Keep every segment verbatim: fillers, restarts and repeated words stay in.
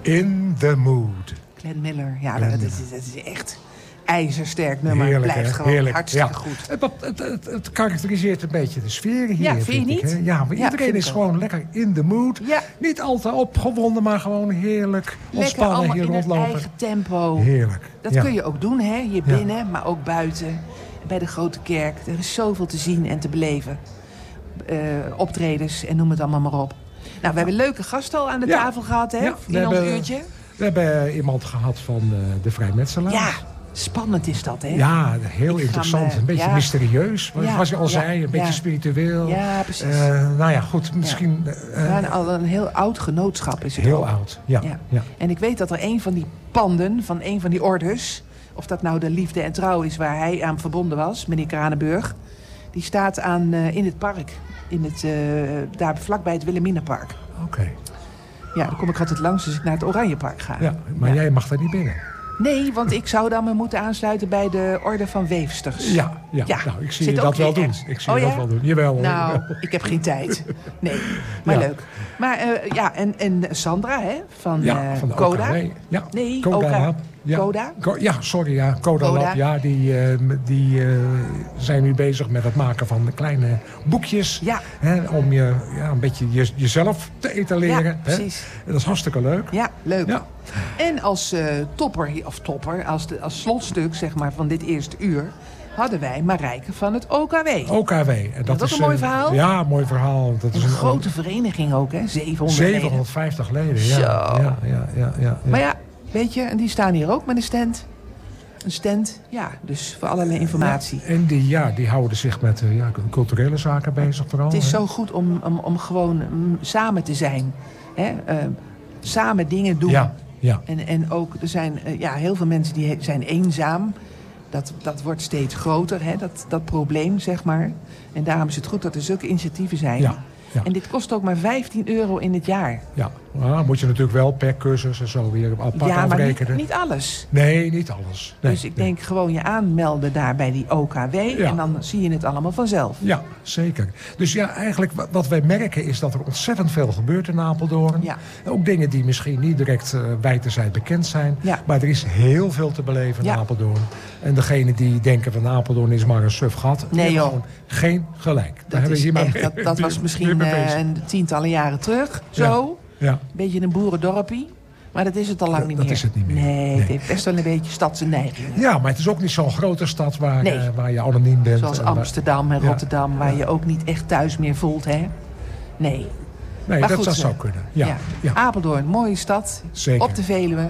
In the Mood. Glenn Miller, ja, Glenn dat, Miller. Is, dat is echt ijzersterk nummer. Heerlijk, Blijft hè? gewoon Heerlijk. hartstikke Ja. goed. Het, het, het, het karakteriseert een beetje de sfeer hier. Ja, vind je ik, niet? hè? Ja, maar Ja, iedereen vind is ik gewoon lekker in the mood. Ja. Niet altijd opgewonden, maar gewoon heerlijk Lekker ontspannen allemaal hier in hun rondlopen. eigen tempo. Heerlijk. Dat ja. kun je ook doen, hè? Hier Ja. binnen, maar ook buiten. Bij de Grote Kerk. Er is zoveel te zien en te beleven. Uh, optredens en noem het allemaal maar op. Nou, we hebben leuke gasten al aan de Ja. tafel gehad, hè? Ja, we in ons hebben- uurtje. We hebben iemand gehad van uh, de Vrijmetselaars. Ja, spannend is dat, hè? Ja, heel Ik interessant. ga me- een beetje ja. mysterieus, wat Ja, was je al ja, zei. Een beetje ja. spiritueel. Ja, precies. Uh, nou ja, goed, misschien... Uh, ja, al een heel oud genootschap is het heel ook. oud, ja, Ja. ja. En ik weet dat er een van die panden, van een van die ordes... of dat nou de Liefde en Trouw is waar hij aan verbonden was, meneer Kranenburg... die staat aan, uh, in het park, in het, uh, daar vlakbij het Wilhelminapark. Oké. Okay. Ja, daar kom ik altijd langs als ik naar het Oranjepark ga. Ja, maar ja. jij mag daar niet binnen. Nee, want ik zou dan me moeten aansluiten bij de Orde van Weefsters. Ja, ja. ja. Nou, ik zie Zit je ook dat wel weer doen. ergens. Ik zie oh, je ja? dat wel doen. Jawel. Nou, jawel. ik heb geen tijd. Nee, maar ja. leuk. Maar uh, ja, en, en Sandra, hè, van, ja, uh, van de Coda. O K W. Ja, Nee, Coda. Oka. Lab. Ja. Coda? Co ja, sorry, ja. Coda, Coda. Lab. Ja, die, uh, die uh, zijn nu bezig met het maken van kleine boekjes. Ja. Hè, om je ja, een beetje je, jezelf te etaleren. Ja, hè. precies. Dat is hartstikke leuk. Ja, leuk. Ja. En als uh, topper, of topper, als, de, als slotstuk zeg maar, van dit eerste uur... hadden wij Marijke van het O K W. O K W. En dat, dat is een mooi verhaal? Ja, een mooi verhaal. Dat een is een grote vereniging ook, hè? zevenhonderd zevenhonderdvijftig leden. Ja. Zo. Ja, ja, ja, ja, ja. Maar ja, weet je, en die staan hier ook met een stand. Een stand, ja, dus voor allerlei informatie. Ja, en die, ja, die houden zich met uh, ja, culturele zaken bezig vooral. Het is hè? zo goed om, om, om gewoon um, samen te zijn. Hè? Uh, samen dingen doen. Ja, ja. En, en ook, er zijn uh, ja, heel veel mensen die zijn eenzaam. Dat, dat wordt steeds groter, hè? Dat, dat probleem, zeg maar. En daarom is het goed dat er zulke initiatieven zijn. Ja, ja. En dit kost ook maar vijftien euro in het jaar. Ja, nou, moet je natuurlijk wel per cursus en zo weer apart ja, maar afrekenen. niet, niet alles. Nee, niet alles. Nee, dus ik nee. denk gewoon je aanmelden daar bij die O K W. Ja. En dan zie je het allemaal vanzelf. Ja, zeker. Dus ja, eigenlijk wat- wat wij merken is dat er ontzettend veel gebeurt in Apeldoorn. Ja. Ook dingen die misschien niet direct uh, wijdterzijds bekend zijn. Ja. Maar er is heel veel te beleven in Ja. Apeldoorn. En degene die denken van Apeldoorn is maar een suf gat. die Nee, hebben joh. gewoon geen gelijk. Daar Dat, hebben we is hier maar echt, mee- dat, dat was weer misschien mee uh, bezig. een tientallen jaren terug. Zo. Ja. Een beetje een boerendorpie. Maar dat is het al lang Dat- niet dat meer. is het niet meer. Nee, Nee. het heeft best wel een beetje stadse neigingen. Ja, maar het is ook niet zo'n grote stad waar, Nee. uh, waar je anoniem bent. Zoals en waar- Amsterdam en Ja. Rotterdam. Waar Ja. je ook niet echt thuis meer voelt, hè? Nee. Nee, Maar dat, goed, dat eh, zou kunnen. Ja, ja. Ja. Apeldoorn, mooie stad. Zeker. Op de Veluwe.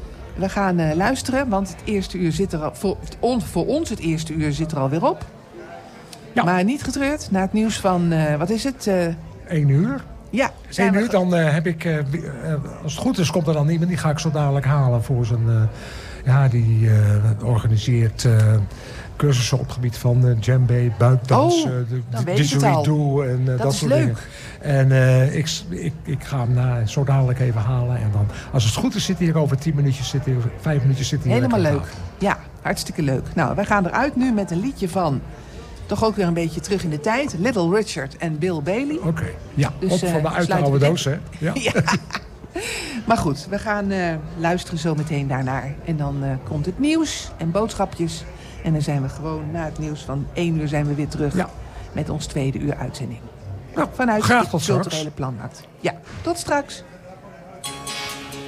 We gaan uh, luisteren, want het eerste uur zit er al, voor, on, voor ons het eerste uur zit er alweer op. Ja. Maar niet getreurd. Na het nieuws van, uh, wat is het? Uh, Eén uur. ja, zijn Eén we uur, ge- dan uh, heb ik, uh, wie- uh, als het goed is, komt er dan iemand. Die ga ik zo dadelijk halen voor zijn, uh, ja, die uh, organiseert uh, cursussen op het gebied van uh, djembe, buikdans, Oh, uh, de dan weet ik het al. didgeridoo en uh, dat, Dat is soort leuk. dingen. En uh, ik, ik, ik ga hem na, zo dadelijk even halen. En dan, als het goed is, zit hij hier over tien minuutjes, zit hij, over vijf minuutjes zit hij hier Helemaal lekker leuk. aan tafel. Ja, hartstikke leuk. Nou, wij gaan eruit nu met een liedje van... toch ook weer een beetje terug in de tijd. Little Richard en Bill Bailey. Oké, okay. Ja, Dus, op uh, van de uit de sluiten oude we doos, hè? Ja. Ja. Maar goed, we gaan uh, luisteren zo meteen daarnaar. En dan uh, komt het nieuws en boodschapjes. En dan zijn we gewoon na het nieuws van één uur zijn we weer terug... Ja. met ons tweede uur uitzending. Nou, Vanuit graag de tot straks. culturele planmarkt. Ja, tot straks.